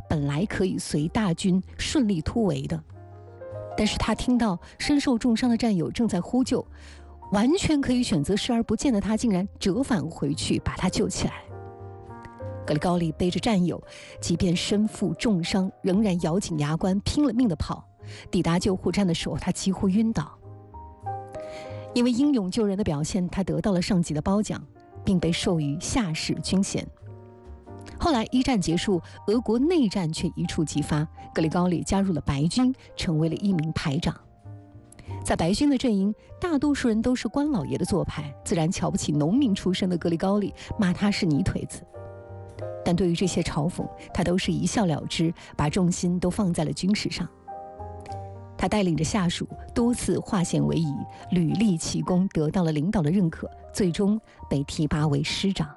本来可以随大军顺利突围的，但是他听到身受重伤的战友正在呼救，完全可以选择视而不见的他，竟然折返回去把他救起来。格里高利背着战友，即便身负重伤，仍然咬紧牙关，拼了命地跑。抵达救护站的时候，他几乎晕倒。因为英勇救人的表现，他得到了上级的褒奖，并被授予下士军衔。后来一战结束，俄国内战却一触即发，格里高利加入了白军，成为了一名排长。在白军的阵营，大多数人都是官老爷的做派，自然瞧不起农民出身的格里高利，骂他是泥腿子。但对于这些嘲讽，他都是一笑了之，把重心都放在了军事上。他带领着下属多次化险为夷，屡立奇功，得到了领导的认可，最终被提拔为师长。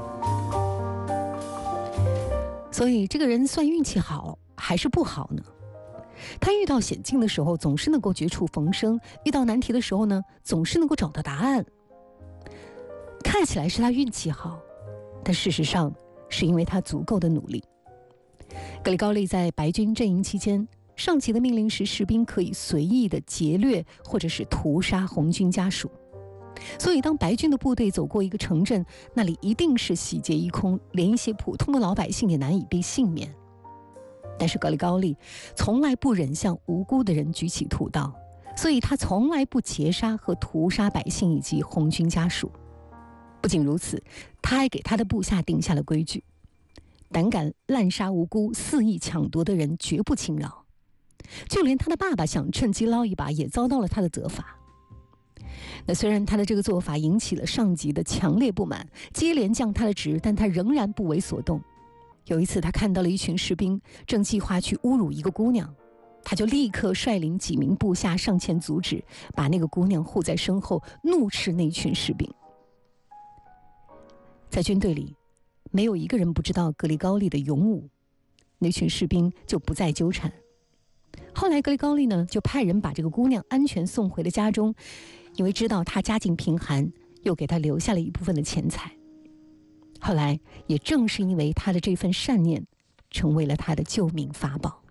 所以这个人算运气好还是不好呢？他遇到险境的时候总是能够绝处逢生，遇到难题的时候呢，总是能够找到答案。看起来是他运气好，但事实上是因为他足够的努力。格里高利在白军阵营期间，上级的命令是士兵可以随意的劫掠或者是屠杀红军家属，所以当白军的部队走过一个城镇，那里一定是洗劫一空，连一些普通的老百姓也难以被幸免。但是格里高利从来不忍向无辜的人举起屠刀，所以他从来不劫杀和屠杀百姓以及红军家属。不仅如此，他还给他的部下定下了规矩：胆敢滥杀无辜、肆意抢夺的人绝不轻饶。就连他的爸爸想趁机捞一把，也遭到了他的责罚。那虽然他的这个做法引起了上级的强烈不满，接连降他的职，但他仍然不为所动。有一次他看到了一群士兵正计划去侮辱一个姑娘，他就立刻率领几名部下上前阻止，把那个姑娘护在身后，怒斥那群士兵。在军队里，没有一个人不知道格里高利的勇武，那群士兵就不再纠缠。后来格里高利呢，就派人把这个姑娘安全送回了家中，因为知道她家境贫寒，又给她留下了一部分的钱财。后来也正是因为他的这份善念，成为了他的救命法宝。